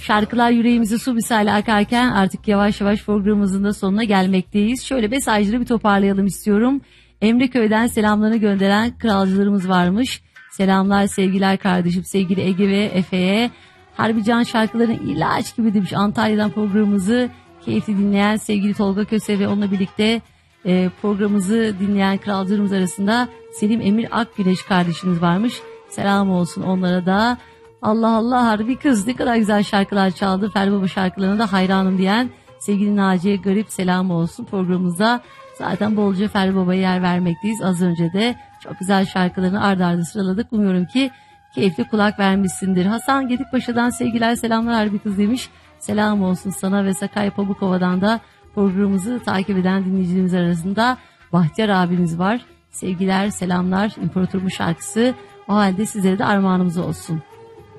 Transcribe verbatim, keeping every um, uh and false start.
Şarkılar yüreğimizi su misali akarken artık yavaş yavaş programımızın da sonuna gelmekteyiz. Şöyle mesajları bir toparlayalım istiyorum. Emreköy'den selamlarını gönderen kralcılarımız varmış. Selamlar, sevgiler kardeşim, sevgili Ege ve Efe'ye. Harbican şarkıların ilaç gibi demiş. Antalya'dan programımızı keyifli dinleyen sevgili Tolga Köse ve onunla birlikte e, programımızı dinleyen kralcılarımız arasında Selim Emir Akgüneş kardeşimiz varmış. Selam olsun onlara da. Allah Allah, harbi kız, ne kadar güzel şarkılar çaldı. Ferdi Baba şarkılarına da hayranım diyen sevgili Naciye Garip selam olsun. Programımızda zaten bolca Ferdi Baba'ya yer vermekteyiz. Az önce de çok güzel şarkılarını arda arda sıraladık. Umuyorum ki keyifli kulak vermişsindir. Hasan Gedikpaşa'dan sevgiler, selamlar harbi kız demiş. Selam olsun sana ve Sakay Pabukova'dan da programımızı takip eden dinleyicilerimiz arasında Bahtiyar abimiz var. Sevgiler, selamlar, İmparatorumuz şarkısı o halde sizlere de armağanımız olsun.